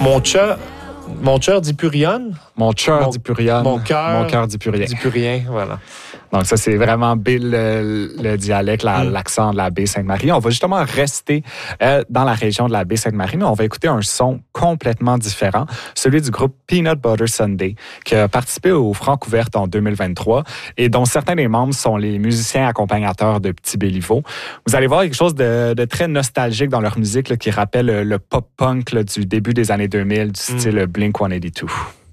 Mon cœur dit plus rien. Mon cœur dit plus rien. Mon cœur dit plus rien. Dit plus rien, voilà. Donc ça, c'est vraiment le dialecte, l'accent de la baie Sainte-Marie. On va justement rester dans la région de la baie Sainte-Marie, mais on va écouter un son complètement différent, celui du groupe Peanut Butter Sunday, qui a participé au Francouverte en 2023 et dont certains des membres sont les musiciens accompagnateurs de Petit Béliveau. Vous allez voir quelque chose de très nostalgique dans leur musique là, qui rappelle le pop-punk là, du début des années 2000, du style Blink-182.